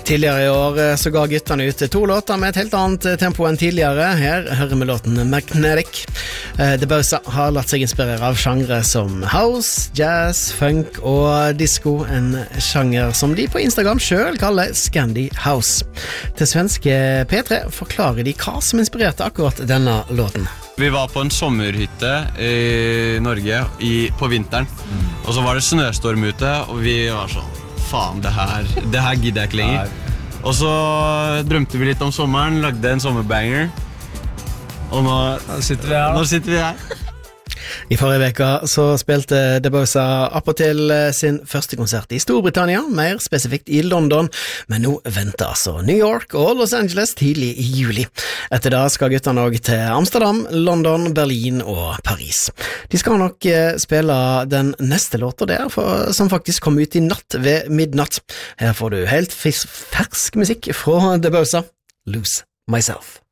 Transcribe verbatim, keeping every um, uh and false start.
Tidligere i år så ga gutterne ut to låter med et helt annet tempo enn tidligere. Her hører vi låten Magnetic. Debussy har latt seg inspirere av sjangre som house, jazz, funk og disco, en sjanger som de på Instagram selv kaller Scandi House. Til svenske P tre forklarer de hva som inspirerte akkurat denne låten. Vi var på en sommerhytte i Norge i, på vinteren, mm. og så var det snøstorm ute, og vi var sånn faen, det her, det her gidder jeg ikke lenger. Og så drømte vi litt om sommeren, lagde en sommerbanger, og nå, nå sitter vi her. Nå sitter vi her. I forrige veka så spilte Debussy appåtil sin første konsert i Storbritannia, mer spesifikt i London, men nå venter altså New York og Los Angeles tidlig i juli. Etter da skal gutterne også til Amsterdam, London, Berlin og Paris. De skal nok spille den neste låta der, for, som faktisk kom ut i natt ved midnatt. Her får du helt fersk musikk fra Debussy, Lose Myself.